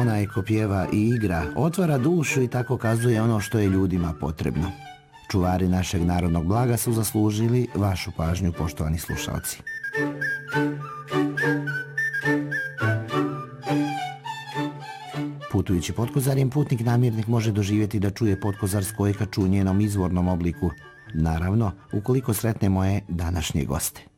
onaj ko pjeva i igra, otvara dušu i tako kazuje ono što je ljudima potrebno. Čuvari našeg narodnog blaga su zaslužili vašu pažnju, poštovani slušalci. Putujući Potkozarjem, putnik namirnik može doživjeti da čuje potkozarsko ekaču u njenom izvornom obliku. Naravno, ukoliko sretne moje današnje goste.